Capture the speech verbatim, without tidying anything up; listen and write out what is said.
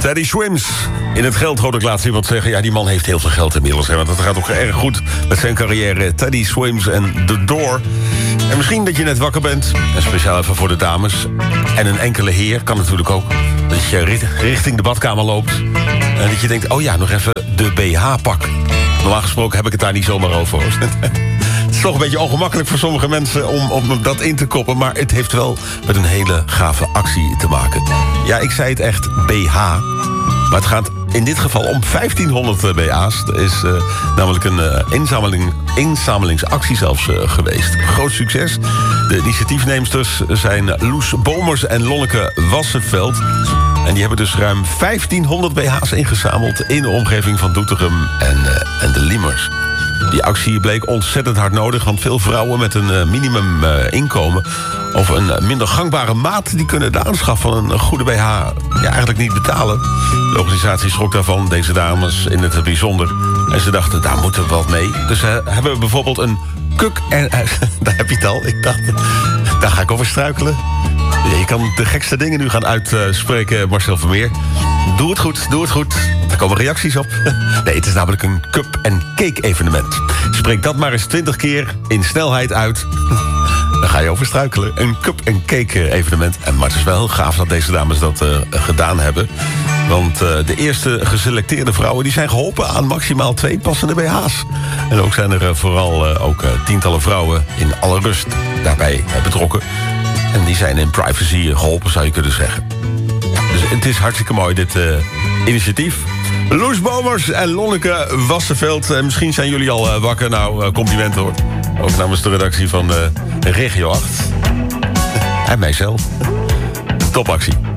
Teddy Swims. In het geld hoorde ik laatst iemand zeggen... ja, die man heeft heel veel geld inmiddels. Hè, want dat gaat ook erg goed met zijn carrière. Teddy Swims en The Door. En misschien dat je net wakker bent. En speciaal even voor de dames. En een enkele heer kan natuurlijk ook. Dat je richting de badkamer loopt. En dat je denkt, oh ja, nog even de B H-pak. Normaal gesproken heb ik het daar niet zomaar over. Het is toch een beetje ongemakkelijk voor sommige mensen om, om dat in te koppen... maar het heeft wel met een hele gave actie te maken. Ja, ik zei het echt B H, maar het gaat in dit geval om vijftienhonderd B H's. Er is uh, namelijk een uh, inzameling, inzamelingsactie zelfs uh, geweest. Groot succes. De initiatiefneemsters zijn Loes Bomers en Lonneke Wassenveld... En die hebben dus ruim vijftienhonderd B H's ingezameld... in de omgeving van Doetinchem en, uh, en de Liemers. Die actie bleek ontzettend hard nodig... want veel vrouwen met een uh, minimum uh, inkomen... of een uh, minder gangbare maat... die kunnen de aanschaf van een goede B H ja, eigenlijk niet betalen. De organisatie schrok daarvan, deze dames in het bijzonder. En ze dachten, daar moeten we wat mee. Dus uh, hebben we bijvoorbeeld een kuk en... Uh, daar heb je het al. Ik dacht, daar ga ik over struikelen. Je kan de gekste dingen nu gaan uitspreken, Marcel Vermeer. Doe het goed, doe het goed. Daar komen reacties op. Nee, het is namelijk een cup-en-cake evenement. Spreek dat maar eens twintig keer in snelheid uit. Dan ga je over struikelen. Een cup-en-cake evenement. En, maar het is wel heel gaaf dat deze dames dat uh, gedaan hebben. Want uh, de eerste geselecteerde vrouwen... die zijn geholpen aan maximaal twee passende B H's. En ook zijn er uh, vooral uh, ook, uh, tientallen vrouwen in alle rust daarbij uh, betrokken. En die zijn in privacy geholpen, zou je kunnen zeggen. Dus het is hartstikke mooi, dit uh, initiatief. Loes Bomers en Lonneke Wassenveld. En misschien zijn jullie al uh, wakker. Nou, uh, complimenten hoor. Ook namens de redactie van uh, Regio acht. En mijzelf. Topactie.